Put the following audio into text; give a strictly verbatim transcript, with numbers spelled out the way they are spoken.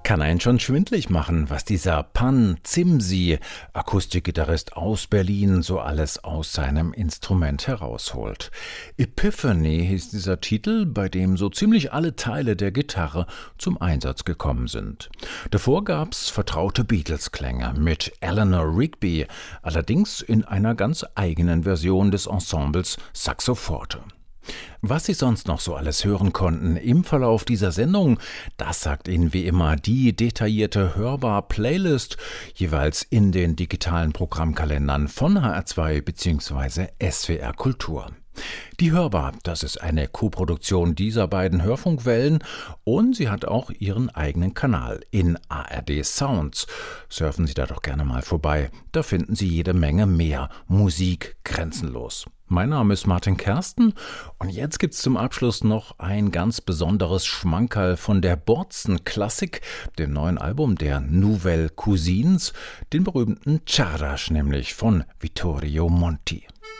Kann einen schon schwindlig machen, was dieser Pan Zimsi, Akustikgitarrist aus Berlin, so alles aus seinem Instrument herausholt. Epiphany hieß dieser Titel, bei dem so ziemlich alle Teile der Gitarre zum Einsatz gekommen sind. Davor gab's vertraute Beatles-Klänge mit Eleanor Rigby, allerdings in einer ganz eigenen Version des Ensembles Saxo Forte. Was Sie sonst noch so alles hören konnten im Verlauf dieser Sendung, das sagt Ihnen wie immer die detaillierte Hörbar-Playlist, jeweils in den digitalen Programmkalendern von H R zwei bzw. S W R Kultur. Die Hörbar, das ist eine Koproduktion dieser beiden Hörfunkwellen und sie hat auch ihren eigenen Kanal in A R D Sounds. Surfen Sie da doch gerne mal vorbei, da finden Sie jede Menge mehr Musik grenzenlos. Mein Name ist Martin Kersten und jetzt gibt's zum Abschluss noch ein ganz besonderes Schmankerl von der Borzon Classic, dem neuen Album der Nouvelle Cousines, den berühmten Czardas, nämlich von Vittorio Monti.